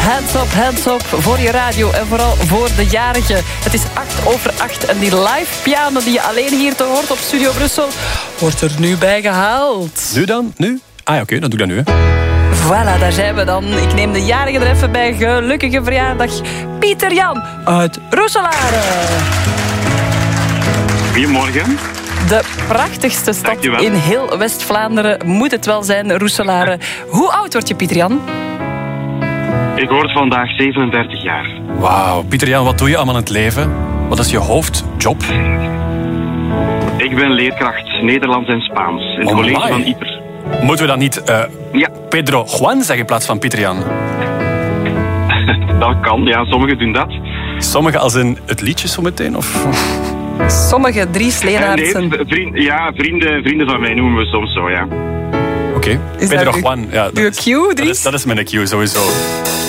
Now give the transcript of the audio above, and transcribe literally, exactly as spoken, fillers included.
hands up, hands up voor je radio en vooral voor de jarigen. Het is acht over acht en die live piano die je alleen hier te hoort op Studio Brussel wordt er nu bij gehaald. Nu dan? Nu? Ah ja, oké, okay, dan doe ik dat nu, hè. Voilà, daar zijn we dan. Ik neem de jarigen er even bij. Gelukkige verjaardag, Pieter Jan uit Roeselare. Goedemorgen. De prachtigste stad Dankjewel. in heel West-Vlaanderen moet het wel zijn, Roeselare. Hoe oud word je, Pieter Jan? Ik word vandaag zevenendertig jaar. Wauw. Pieter Jan, wat doe je allemaal in het leven? Wat is je hoofdjob? Ik ben leerkracht Nederlands en Spaans in het Oh, college my. van Ieper. Moeten we dan niet uh, Ja, Pedro Juan zeggen in plaats van Pieter Jan? dat kan. Ja, sommigen doen dat. Sommigen als in het liedje zometeen? Of... Sommige Dries Eh, Leenaertsen. nee, vriend, ja, vrienden, vrienden van mij noemen we soms zo, ja. Oké, okay. Is Pedro dat uw- Juan. Ja, dat uw is- cue, dat Dries? is, dat is mijn cue, sowieso.